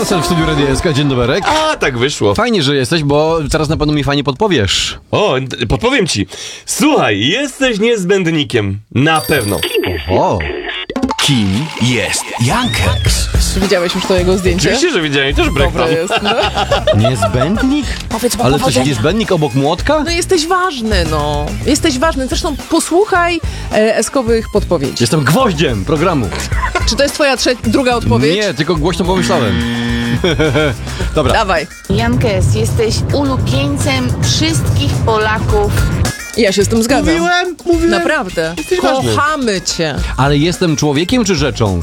Marcel w studiu Radia SK, dzień dobry. A, tak wyszło. Fajnie, że jesteś, bo teraz na pewno mi fajnie podpowiesz. O, podpowiem ci. Słuchaj, jesteś niezbędnikiem. Na pewno. O, Kim jest Jankeks? Widziałeś już to jego zdjęcie? Oczywiście, że widziałem, też brecham. Dobre jest, no. niezbędnik? Powiedz mu Ale coś powodzenia. niezbędnik obok młotka? No jesteś ważny, no. Jesteś ważny. Zresztą posłuchaj eskowych podpowiedzi. Jestem gwoździem programu. Czy to jest twoja druga odpowiedź? Nie, tylko głośno pomyślałem. Dobra. Dawaj. Jankes, jesteś ulubieńcem wszystkich Polaków. Ja się z tym zgadzam. Mówiłem. Naprawdę. ważny. Kochamy cię. Ale jestem człowiekiem czy rzeczą?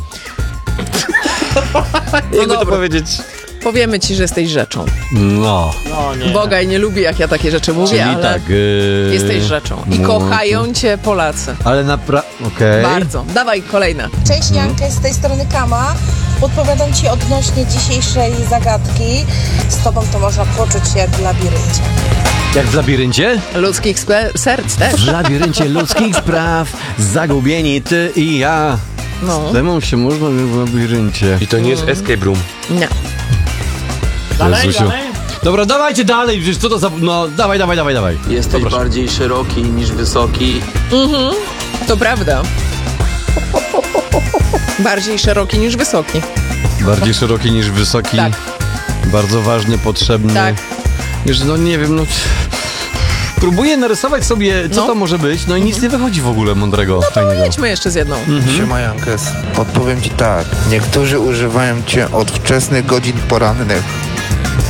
Jakby to dobra. powiedzieć? Powiemy ci, że jesteś rzeczą. No. Bogaj nie lubi, jak ja takie rzeczy mówię, Czyli ale tak. jesteś rzeczą. I kochają cię Polacy. Ale okej. Bardzo. Dawaj, kolejna. Cześć Jankę, z tej strony Kama. Podpowiadam Ci odnośnie dzisiejszej zagadki. Z Tobą to można poczuć się jak w labiryncie. Jak w labiryncie? Ludzkich serc też. W labiryncie ludzkich spraw, zagubieni ty i ja. No. Z temu się można w labiryncie. I to nie jest escape room. Nie. Jezusiu. Dobra, dawajcie dalej, przecież co to za... No, dawaj. Jesteś bardziej szeroki niż wysoki. To prawda. Bardziej szeroki niż wysoki. Bardziej szeroki niż wysoki. Tak. Bardzo ważny, potrzebny. Tak. Wiesz, no nie wiem, no... Próbuję narysować sobie, co No. to może być, no i nic nie wychodzi w ogóle mądrego, fajnego. Jedźmy jeszcze z jedną. Siema Jankes, odpowiem Ci tak. Niektórzy używają Cię od wczesnych godzin porannych